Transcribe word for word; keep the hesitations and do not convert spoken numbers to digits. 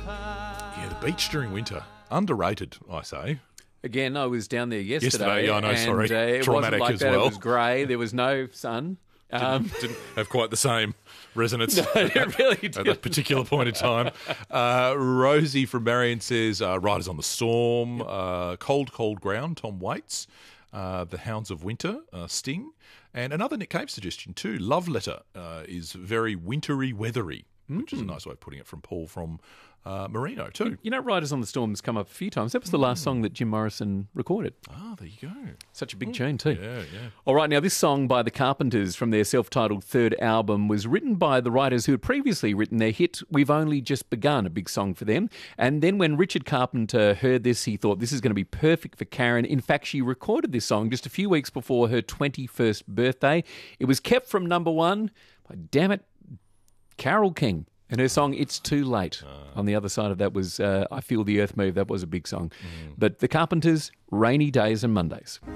Yeah, the beach during winter. Underrated, I say. Again, I was down there yesterday. Yesterday, yeah, I know, and, sorry. Uh, it Traumatic wasn't like as that. well. It was grey. There was no sun. Um, Didn't, didn't have quite the same resonance no, it really did. at that particular point in time. Uh, Rosie from Marion says, uh, Riders on the Storm, uh, Cold, Cold Ground, Tom Waits, uh, The Hounds of Winter, uh, Sting, and another Nick Cave suggestion too, Love Letter uh, is very wintry, weathery, mm. which is a nice way of putting it from Paul from uh, Merino too. You know, Riders on the Storm's come up a few times. That was the last song that Jim Morrison recorded. Ah, there you go. Such a big tune too. Yeah, yeah. All right, now this song by the Carpenters from their self-titled third album was written by the writers who had previously written their hit We've Only Just Begun, a big song for them. And then when Richard Carpenter heard this, he thought this is going to be perfect for Karen. In fact, she recorded this song just a few weeks before her twenty-first birthday. It was kept from number one by, damn it, Carole King. And her song, It's Too Late. Uh, On the other side of that was uh, I Feel the Earth Move. That was a big song. Mm. But the Carpenters, Rainy Days and Mondays.